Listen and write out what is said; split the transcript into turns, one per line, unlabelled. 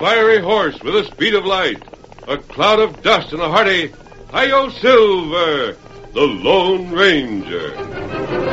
fiery horse with the speed of light, a cloud of dust, and a hearty, Hi-Yo Silver, the Lone Ranger.